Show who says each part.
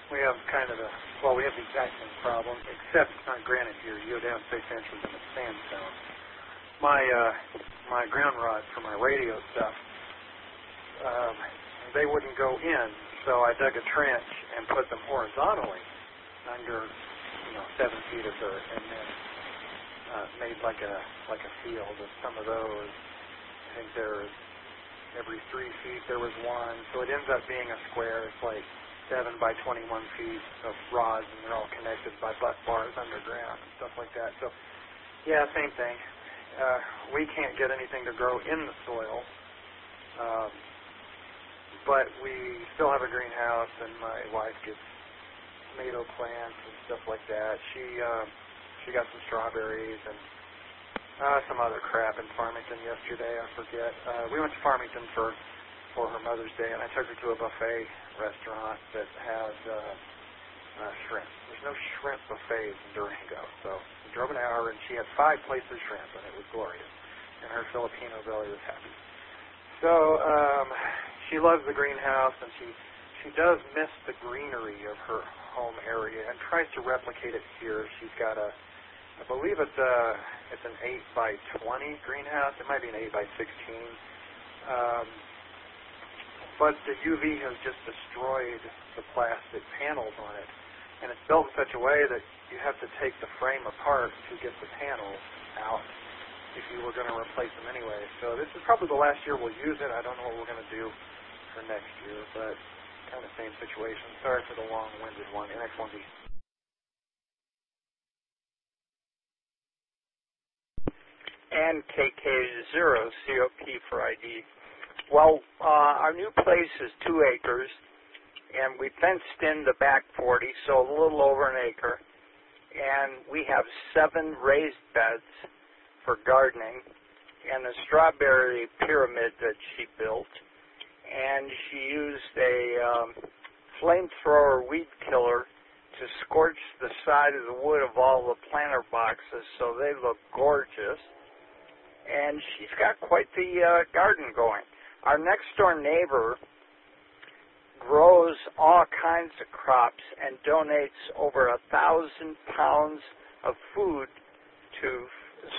Speaker 1: We have kind of we have the exact same problem, except it's not granite here. You go down 6 inches and it's sandstone. My ground rods for my radio stuff, they wouldn't go in, so I dug a trench and put them horizontally under, 7 feet of dirt, and then made like a field of some of those. I think there's every 3 feet there was one, so it ends up being a square. It's like 7 by 21 feet of rods, and they're all connected by butt bars underground and stuff like that. So, yeah, same thing. We can't get anything to grow in the soil, but we still have a greenhouse, and my wife gets tomato plants and stuff like that. She got some strawberries and some other crap in Farmington yesterday. I forget. We went to Farmington for her Mother's Day, and I took her to a buffet restaurant that has shrimp. There's no shrimp buffets in Durango, so we drove an hour, and she had 5 plates of shrimp, and it was glorious. And her Filipino belly was happy. So she loves the greenhouse, and she does miss the greenery of her home area and tries to replicate it here. She's got I believe it's an 8 by 20 greenhouse. It might be an 8 by 16. But the UV has just destroyed the plastic panels on it. And it's built in such a way that you have to take the frame apart to get the panels out if you were going to replace them anyway. So this is probably the last year we'll use it. I don't know what we're going to do for next year, but kind of same situation. Sorry for the long-winded one. NX1B.
Speaker 2: And KK0, COP for ID. Well, our new place is 2 acres, and we fenced in the back 40, so a little over an acre. And we have 7 raised beds for gardening and a strawberry pyramid that she built. And she used a flamethrower weed killer to scorch the side of the wood of all the planter boxes so they look gorgeous. And she's got quite the garden going. Our next-door neighbor grows all kinds of crops and donates over 1,000 pounds of food to